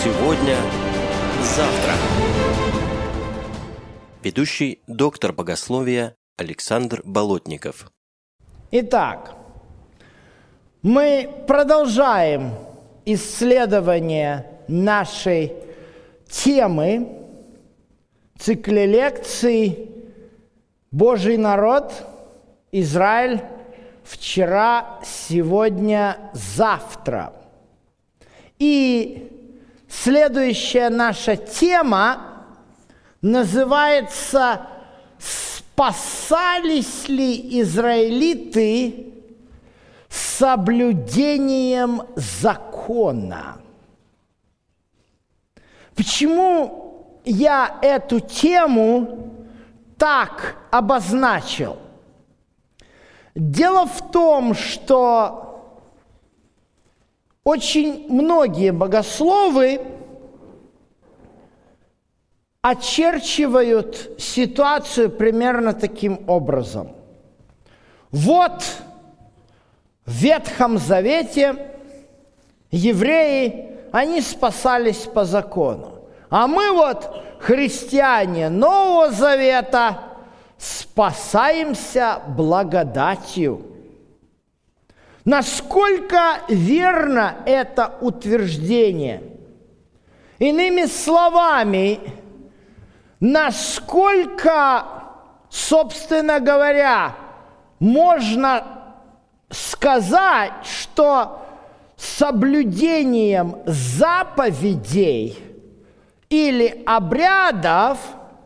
Сегодня, завтра. Ведущий доктор богословия Александр Болотников. Итак, мы продолжаем исследование нашей темы цикла лекций «Божий народ, Израиль, вчера, сегодня, завтра». И следующая наша тема называется «Спасались ли израилиты соблюдением закона?» Почему я эту тему так обозначил? Дело в том, что очень многие богословы очерчивают ситуацию примерно таким образом. Вот в Ветхом Завете евреи, они спасались по закону. А мы вот, христиане Нового Завета, спасаемся благодатью. Насколько верно это утверждение? Иными словами, насколько, собственно говоря, можно сказать, что соблюдением заповедей или обрядов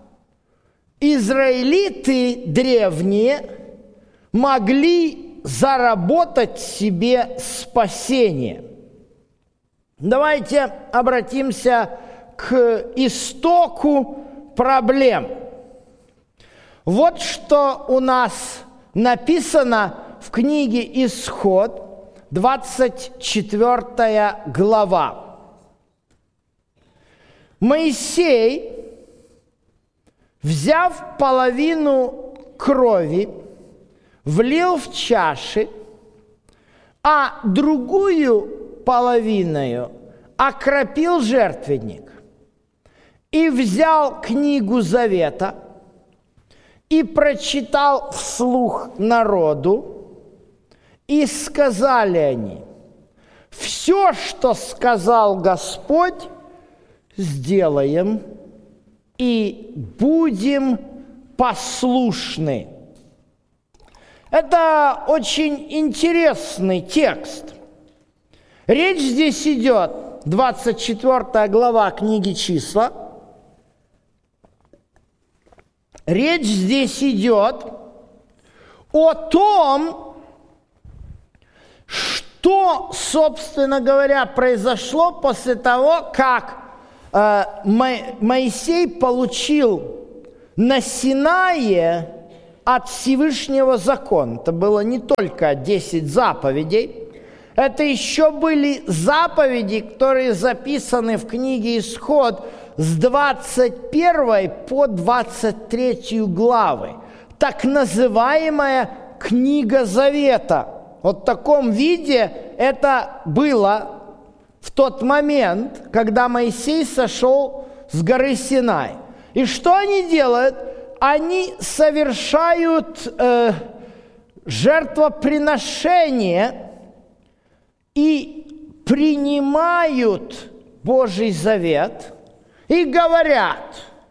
израилиты древние могли заработать себе спасение. Давайте обратимся к истоку проблем. Вот что у нас написано в книге «Исход», 24 глава. Моисей, взяв половину крови, влил в чаши, а другую половину окропил жертвенник, и взял книгу Завета и прочитал вслух народу, и сказали они: «Все, что сказал Господь, сделаем и будем послушны». Это очень интересный текст. Речь здесь идет, 24 глава книги «Числа», речь здесь идет о том, что, собственно говоря, произошло после того, как Моисей получил на Синае от Всевышнего закон. Это было не только 10 заповедей, это еще были заповеди, которые записаны в книге «Исход» с 21 по 23 главы. Так называемая книга Завета. Вот в таком виде это было в тот момент, когда Моисей сошел с горы Синай. И что они делают? Они совершают жертвоприношение и принимают Божий завет и говорят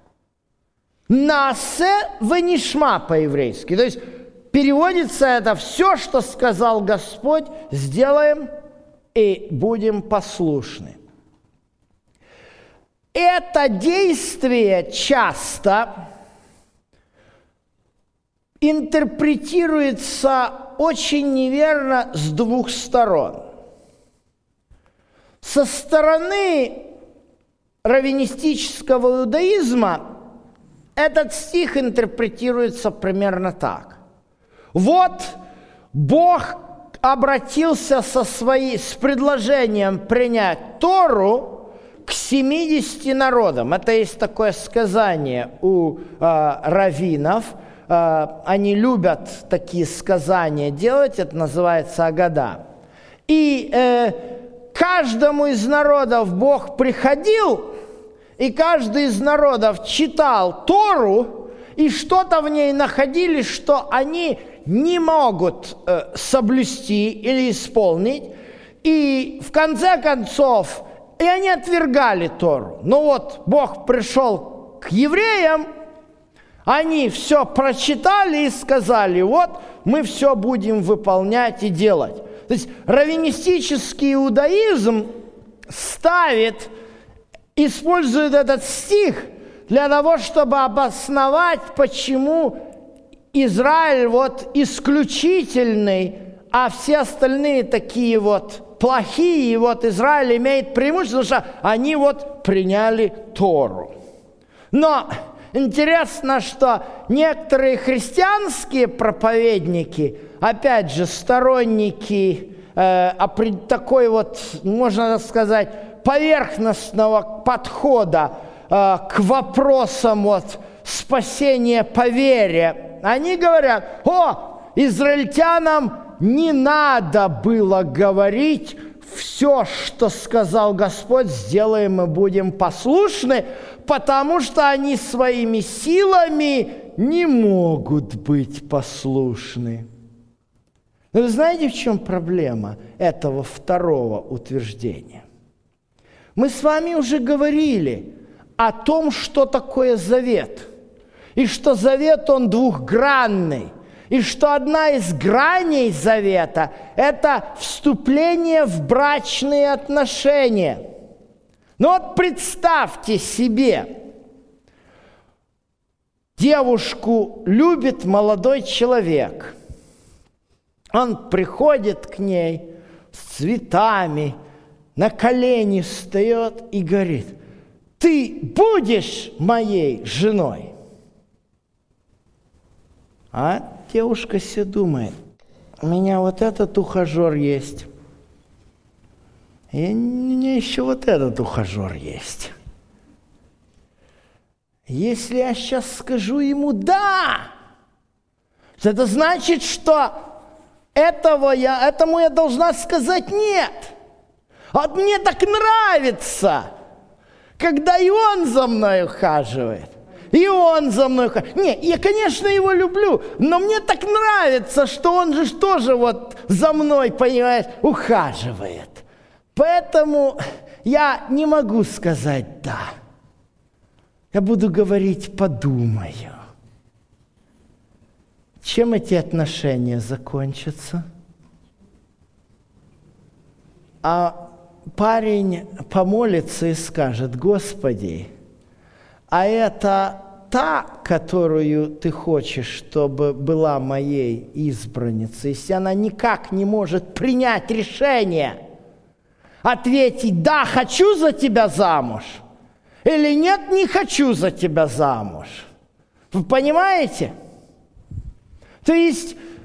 «Насе венишма» по-еврейски. То есть переводится это: все, что сказал Господь, сделаем и будем послушны. Это действие часто интерпретируется очень неверно с двух сторон. Со стороны раввинистического иудаизма этот стих интерпретируется примерно так. Вот Бог обратился с предложением принять Тору к 70 народам. Это есть такое сказание у раввинов. Они любят такие сказания делать, это называется Агада. И каждому из народов Бог приходил, и каждый из народов читал Тору, и что-то в ней находили, что они не могут соблюсти или исполнить. И в конце концов, и они отвергали Тору. Но вот Бог пришел к евреям, они все прочитали и сказали: вот мы все будем выполнять и делать. То есть раввинистический иудаизм использует этот стих для того, чтобы обосновать, почему Израиль вот исключительный, а все остальные такие вот плохие, и вот Израиль имеет преимущество, потому что они вот приняли Тору. Но интересно, что некоторые христианские проповедники, опять же, сторонники такой вот, можно сказать, поверхностного подхода к вопросам вот спасения по вере, они говорят: израильтянам не надо было говорить все, что сказал Господь, сделаем и будем послушны, потому что они своими силами не могут быть послушны. Но вы знаете, в чем проблема этого второго утверждения? Мы с вами уже говорили о том, что такое завет, и что завет, он двухгранный, и что одна из граней завета – это вступление в брачные отношения. Но вот представьте себе, девушку любит молодой человек. Он приходит к ней с цветами, на колени встает и говорит: ты будешь моей женой? А девушка себе думает: у меня вот этот ухажер есть, и у меня еще вот этот ухажер есть. Если я сейчас скажу ему «да», это значит, что этому я должна сказать «нет». А мне так нравится, когда и он за мной ухаживает, и он за мной ухаживает. Не, я, конечно, его люблю, но мне так нравится, что он же тоже вот за мной, понимаешь, ухаживает. Поэтому я не могу сказать «да». Я буду говорить «подумаю». Чем эти отношения закончатся? А парень помолится и скажет: Господи, а это та, которую ты хочешь, чтобы была моей избранницей, если она никак не может принять решение, ответить «да, хочу за тебя замуж» или «нет, не хочу за тебя замуж». Вы понимаете? То есть